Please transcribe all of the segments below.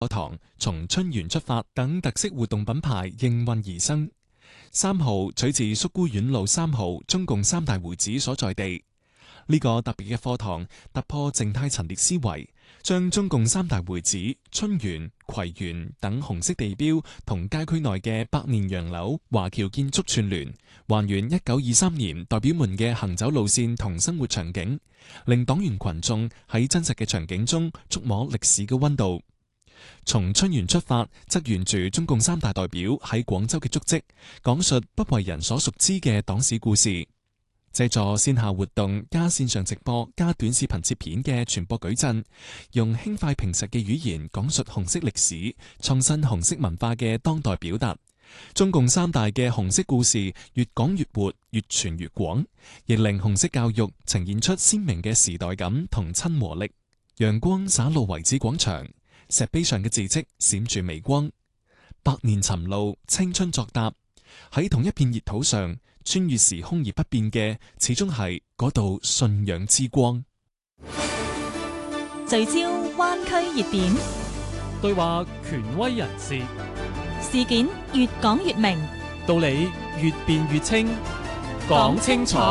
課堂從春園出發等特色活動品牌應運而生。3號取自宿姑苑路3號中共三大會址所在地。呢個特別嘅課堂突破靜態陳列思維，將中共三大會址春園、葵園等紅色地標同街區內嘅百年洋樓、華僑建築串聯，還原1923年代表們嘅行走路線同生活場景，令黨員群眾喺真實嘅場景中觸摸歷史嘅溫度。從春園出發，則沿住中共三大代表喺廣州嘅足跡，講述不為人所熟知嘅黨史故事。借助線下活動加線上直播加短視頻切片嘅傳播矩陣，用輕快平實嘅語言講述紅色歷史，創新紅色文化嘅當代表達。中共三大嘅紅色故事越講越活，越傳越廣，亦令紅色教育呈現出鮮明嘅時代感同親和力。陽光灑路遺址廣場，石碑上嘅字跡閃住微光，百年尋路，青春作答。喺同一片熱土上，穿越時空而不變嘅，始終係嗰道信仰之光。 聚焦灣區熱點， 對話權威人士， 事件越講越明， 道理越辯越清，講清楚，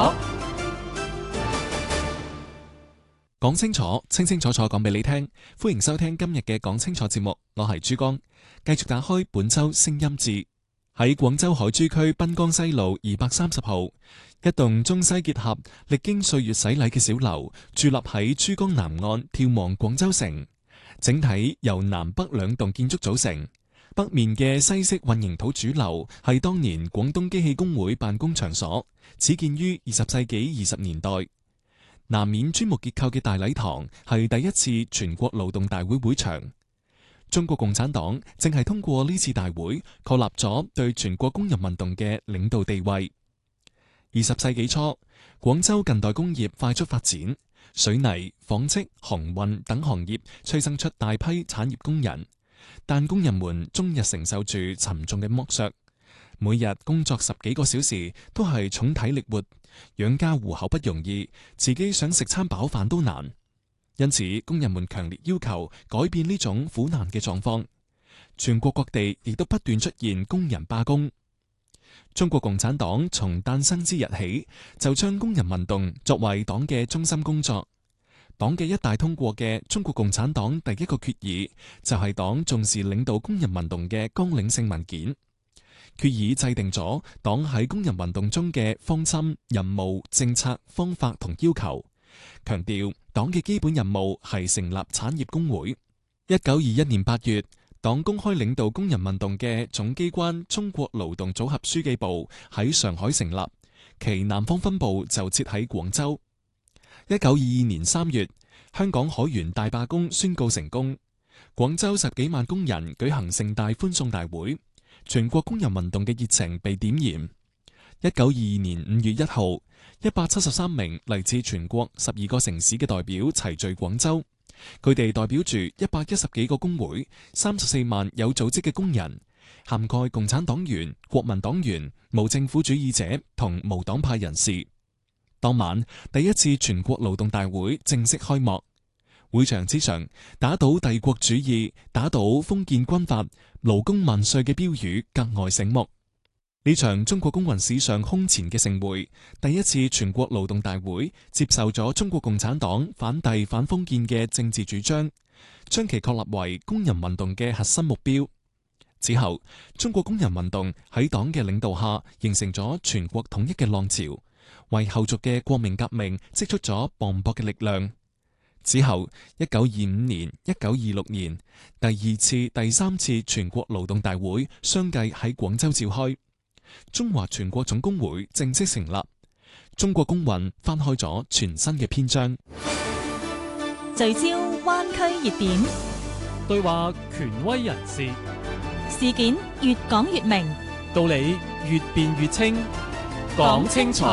講清楚，清清楚楚講俾你聽。歡迎收聽今日嘅講清楚節目，我係珠江，繼續打開本周聲音誌。喺廣州海珠區濱江西路230號，一棟中西結合、歷經歲月洗禮嘅小樓，佇立喺珠江南岸，眺望廣州城。整體由南北兩棟建築組成。北面嘅西式混凝土主樓係當年廣東機器工會辦公場所，始建於20世紀20年代。南面磚木結構嘅大禮堂係第一次全國勞動大會會場。中國共產黨正係通過呢次大會確立咗對全國工人運動嘅領導地位。20世紀初，廣州近代工業快速發展，水泥、紡織、航運等行業催生出大批產業工人，但工人們終日承受住沉重嘅剝削，每日工作10幾個小時都係重體力活，養家糊口不容易，自己想食餐飽飯都難。因此，工人們強烈要求改變呢種苦難嘅狀況。全國各地亦都不斷出現工人罷工。中國共產黨從誕生之日起，就將工人運動作為黨嘅中心工作。黨嘅一大通過嘅中國共產黨第一個決議，就係黨重視領導工人運動嘅綱領性文件。決議制定咗黨喺工人運動中嘅方針、任務、政策、方法同要求。強調黨嘅基本任務係成立產業工會。1921年8月，黨公開領導工人運動嘅總機關中國勞動組合書記部喺上海成立，其南方分部就設喺廣州。1922年3月，香港海員大罷工宣告成功，廣州10幾萬工人舉行盛大歡送大會，全國工人運動嘅熱情被點燃。1922年5月1號，173名嚟自全國12個城市嘅代表齊聚廣州，佢哋代表住110幾個工會、34萬有組織嘅工人，涵蓋共產黨員、國民黨員、無政府主義者同無黨派人士。當晚，第一次全國勞動大會正式開幕，會場之上打倒帝國主義、打倒封建軍閥、勞工萬歲嘅標語格外醒目。呢場中國工運史上空前嘅盛會，第一次全國勞動大會接受咗中國共產黨反帝反封建嘅政治主張，將其確立為工人運動嘅核心目標。之後，中國工人運動喺黨嘅領導下，形成咗全國統一嘅浪潮，為後續嘅國民革命積蓄咗磅礴嘅力量。之後，1925年、1926年，第二次、第三次全國勞動大會相繼喺廣州召開。中華全國總工會正式成立，中國工運翻開咗全新嘅篇章。 聚焦灣區熱點， 對話權威人士， 事件越講越明， 道理越辯越清，講清楚，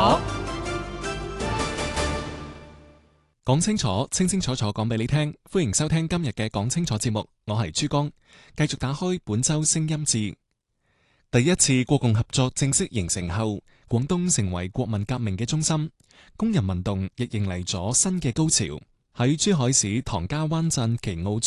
講清楚，清清楚楚講俾你聽。歡迎收聽今日嘅講清楚節目，我係珠江，繼續打開本周聲音誌。第一次國共合作正式形成後，廣東成為國民革命嘅中心，工人運動亦迎嚟咗新嘅高潮。喺珠海市唐家灣鎮旗澳村，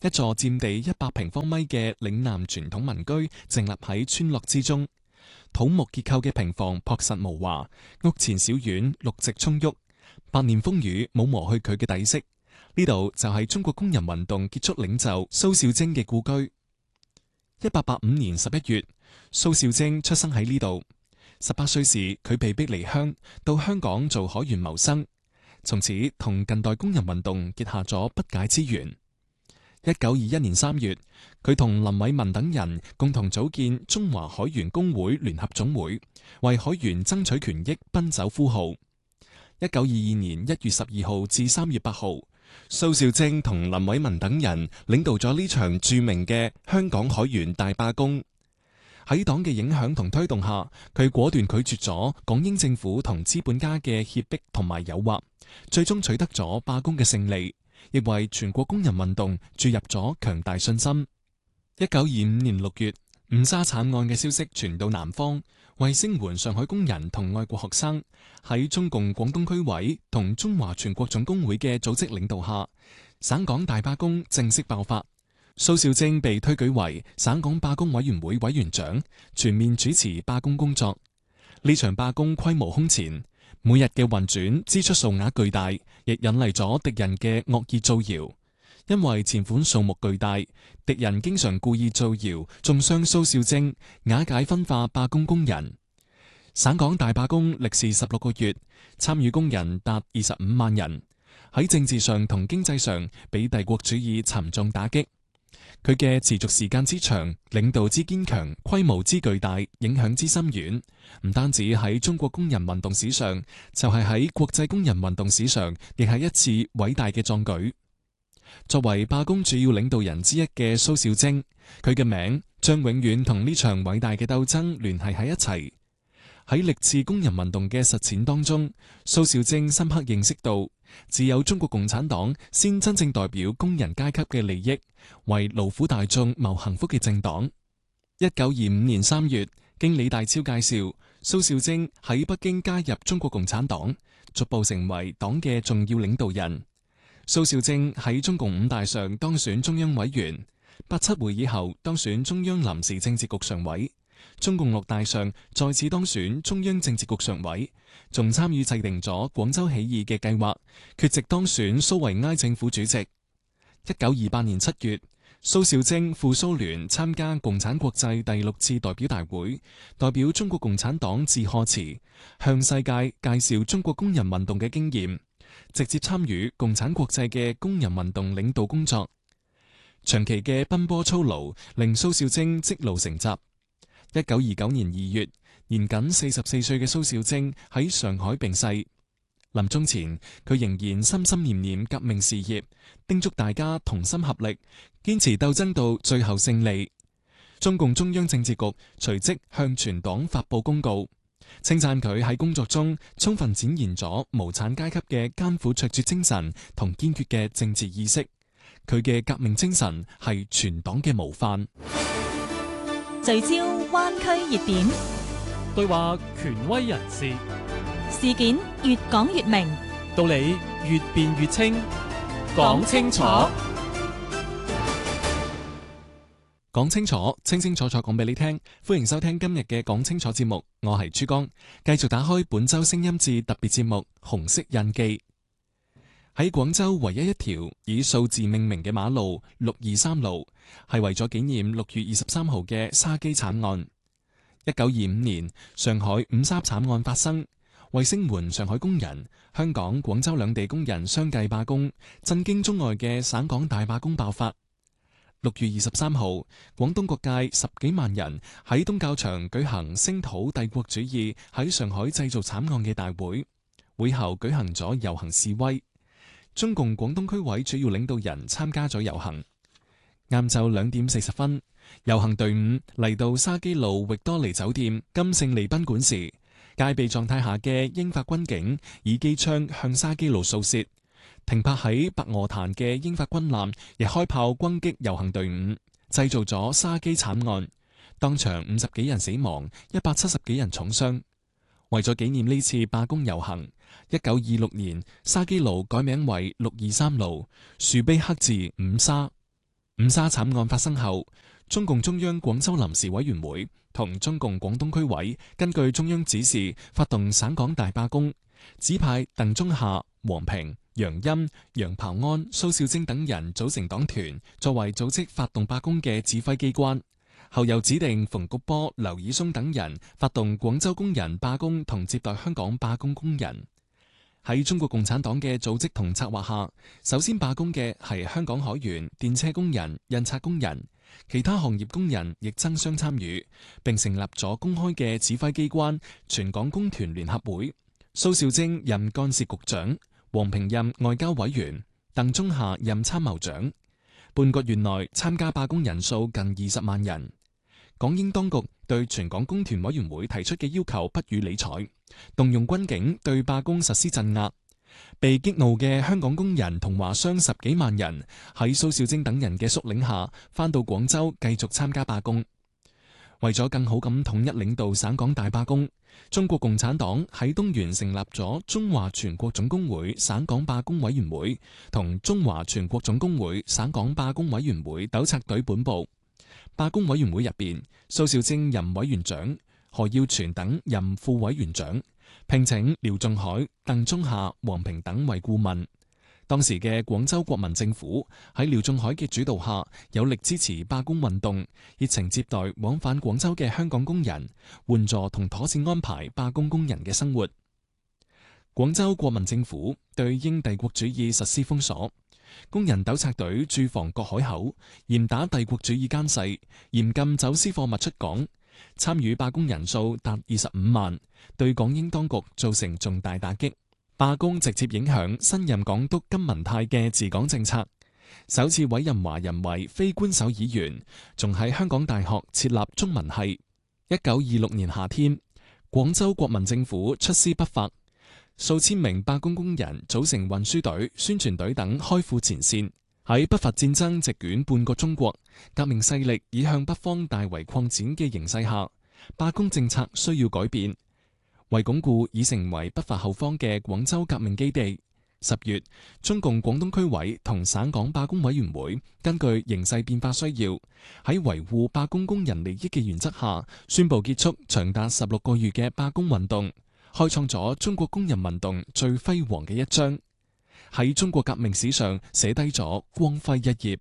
一座佔地100平方米嘅嶺南傳統民居靜立喺村落之中，土木結構嘅平房樸實無華，屋前小院綠植蔥鬱，百年風雨冇磨去佢嘅底色。呢度就係中國工人運動結束領袖蘇兆徵嘅故居。1885年11月，蘇兆徵出生喺呢度。18歲時，佢被逼離鄉到香港做海員謀生，從此同近代工人運動結下咗不解之緣。1921年3月，佢同林偉文等人共同組建中華海員工會聯合總會，為海員爭取權益奔走呼號。1922年1月12號至3月8號，蘇兆徵同林偉文等人領導咗呢場著名嘅香港海員大罷工。喺黨嘅影響同推動下，佢果斷拒絕咗港英政府同資本家嘅脅迫同埋誘惑，最終取得咗罷工嘅勝利，亦為全國工人運動注入咗強大信心。1925年6月，五沙慘案嘅消息傳到南方，為聲援上海工人同愛國學生，喺中共廣東區委同中華全國總工會嘅組織領導下，省港大罷工正式爆發。蘇兆徵被推舉為省港罷工委員會委員長，全面主持罷工工作。呢場罷工規模空前，每日嘅運轉支出數額巨大，亦引嚟咗敵人嘅惡意造謠。因為錢款數目巨大，敵人經常故意造謠，中傷蘇兆徵，瓦解分化罷工工人。省港大罷工歷時16個月，參與工人達25萬人，喺政治上同經濟上俾帝國主義沉重打擊。佢嘅持續時間之長、領導之堅強、規模之巨大、影響之深遠，唔單止喺中國工人運動史上，就係喺國際工人運動史上，亦係一次偉大嘅壯舉。作為罷工主要領導人之一嘅蘇兆徵，佢嘅名將永遠同呢場偉大嘅鬥爭聯繫喺一齊。喺歷次工人運動嘅實踐當中，蘇兆徵深刻認識到，只有中國共產黨先真正代表工人階級嘅利益，為勞苦大眾謀幸福嘅政黨。1925年3月，經李大釗介紹，蘇兆徵喺北京加入中國共產黨，逐步成為黨嘅重要領導人。蘇兆徵喺中共5大上當選中央委員，87會議後當選中央臨時政治局常委。中共6大上再次當選中央政治局常委，仲參與制定咗廣州起義嘅計劃，缺席當選蘇維埃政府主席。1928年7月，蘇兆徵赴蘇聯參加共產國際第6次代表大會，代表中國共產黨致賀詞，向世界介紹中國工人運動嘅經驗，直接參與共產國際嘅工人運動領導工作。長期嘅奔波操勞令蘇兆徵積勞成疾。1929年2月，年僅44歲嘅蘇兆徵喺上海病逝。臨終前，佢仍然心心念念革命事業，叮囑大家同心合力，堅持鬥爭到最後勝利。中共中央政治局隨即向全黨發佈公告，稱讚佢喺工作中充分展現咗無產階級嘅艱苦卓絕精神同堅決嘅政治意識。佢嘅革命精神係全黨嘅模範。 聚焦灣區熱點， 對話權威人士， 事件越講越明， 道理越辯越清，講清楚， 講清楚，清清楚楚講俾你聽。歡迎收聽今日嘅講清楚節目，我係珠江，繼續打開本周聲音節特別節目《紅色印記》。喺廣州唯一一條以數字命名嘅馬路623路，係為咗紀念6月23號嘅沙基慘案。1925年，上海五沙慘案發生，為聲援上海工人，香港、廣州兩地工人相繼罷工，震驚中外嘅省港大罷工爆發。6月23號，廣東各界10幾萬人喺東較場舉行聲討帝國主義喺上海製造慘案嘅大會，會後舉行咗遊行示威。中共廣東區委主要領導人參加咗遊行。晏晝2點40分，遊行隊伍嚟到沙基路域多尼酒店金勝利賓館時，戒備狀態下嘅英法軍警以機槍向沙基路掃射，停泊喺白鵝潭嘅英法軍艦亦開炮轟擊遊行隊伍，製造咗沙基慘案，當場50幾人死亡，170幾人重傷。為咗紀念呢次罷工遊行，1926年沙基路改名為623路，豎碑刻字五沙。 五沙慘案發生後，中共中央廣州臨時委員會同中共廣東區委根據中央指示發動省港大罷工，指派鄧中夏、黃平、楊鑫、楊炮安、蘇少貞等人組成黨團，作為組織發動罷工嘅指揮機關。後又指定馮菊波、劉以松等人發動廣州工人罷工同接待香港罷工工人。喺中國共產黨嘅組織同策劃下，首先罷工嘅係香港海員、電車工人、印刷工人，其他行業工人亦爭相參與，並成立咗公開嘅指揮機關——全港工團聯合會。蘇少貞任幹事局長，黃平任外交委員，鄧中夏任參謀長。半個月內參加罷工人數近20萬人。港英當局對全港工團委員會提出嘅要求不予理睬，動用軍警對罷工實施鎮壓。被激怒嘅香港工人同華商10幾萬人喺蘇少貞等人嘅率領下，返到廣州繼續參加罷工。為咗更好咁統一領導省港大罷工，中國共產黨喺東源成立咗中華全國總工會省港罷工委員會同中華全國總工會省港罷工委員會糾察隊本部。罷工委員會入邊，蘇少貞任委員長，何耀全等任副委員長，聘請廖仲愷、鄧中夏、黃平等為顧問。當時嘅廣州國民政府喺廖仲愷嘅主導下，有力支持罷工運動，熱情接待往返廣州嘅香港工人，援助同妥善安排罷工工人嘅生活。廣州國民政府對英帝國主義實施封鎖。工人糾察隊駐防各海口，嚴打帝國主義奸細，嚴禁走私貨物出港。參與罷工人數達25萬，對港英當局造成重大打擊。罷工直接影響新任港督金文泰嘅治港政策，首次委任華人為非官守議員，仲喺香港大學設立中文系。1926年夏天，廣州國民政府出師北伐。數千名罷工工人組成運輸隊、宣傳隊等開赴前線。喺北伐戰爭席捲半個中國，革命勢力已向北方大為擴展嘅形勢下，罷工政策需要改變。為鞏固已成為北伐後方嘅廣州革命基地，10月，中共廣東區委同省港罷工委員會根據形勢變化需要，喺維護罷工工人利益嘅原則下，宣布結束長達16個月嘅罷工運動，開創咗中國工人運動最輝煌嘅一章，喺中國革命史上寫低咗光輝一頁。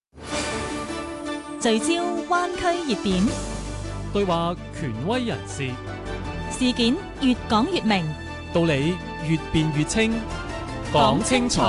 聚焦灣區熱點， 對話權威人士， 事件越講越明， 道理越辯越清， 講清楚，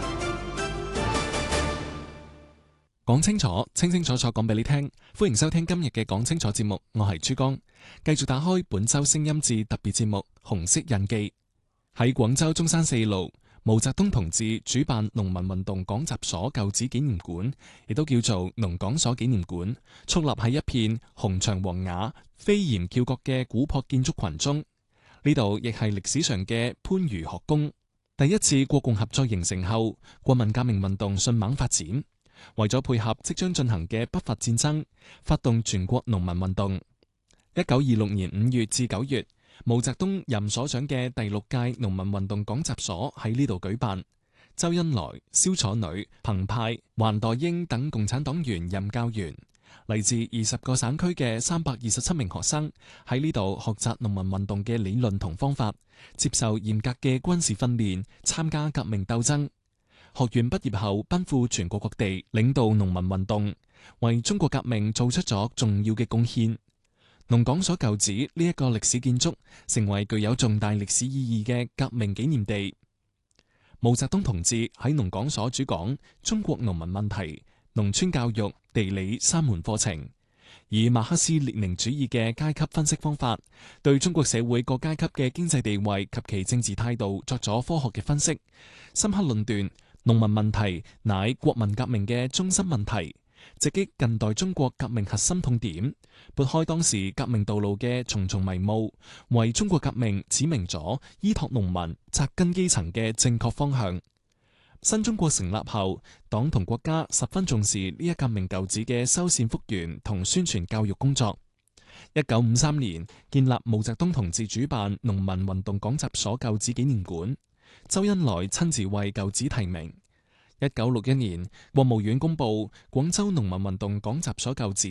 講清楚，清清楚楚講俾你聽。歡迎收聽今日嘅講清楚節目，我係珠江，繼續打開本周聲音誌特別節目《紅色印記》。喺廣州中山4路，毛澤東同志主辦農民運動講習所舊址紀念館，亦都叫做農講所紀念館，矗立喺一片紅牆黃瓦、飛檐翹角嘅古樸建築群中。呢度亦係歷史上嘅番禺學宮。第一次國共合作形成後，國民革命運動迅猛發展。為咗配合即將進行嘅北伐戰爭，發動全國農民運動。1926年5月至9月，毛澤東任所長嘅第6屆農民運動講習所喺呢度舉辦。周恩來、蕭楚女、彭湃、環代英等共產黨員任教員，嚟自20個省區嘅327名學生喺呢度學習農民運動嘅理論同方法，接受嚴格嘅軍事訓練，參加革命鬥爭。學員畢業後奔赴全國各地，領導農民運動，為中國革命做出咗重要嘅貢獻。農講所舊址呢一個歷史建築，成為具有重大歷史意義嘅革命紀念地。毛澤東同志喺農講所主講中國農民問題、農村教育、地理3門課程，以馬克思列寧主義嘅階級分析方法，對中國社會各階級嘅經濟地位及其政治態度作咗科學嘅分析，深刻論斷農民問題乃國民革命嘅中心問題，直擊近代中國革命核心痛點，撥開當時革命道路嘅重重迷霧，為中國革命指明咗依託農民、扎根基層嘅正確方向。新中國成立後，黨同國家十分重視呢一革命舊址嘅修繕復原同宣傳教育工作。1953年建立毛澤東同志主辦農民運動講習所舊址紀念館。周恩來親自為舊址題名。 1961年，國務院公布廣州農民運動講習所構址，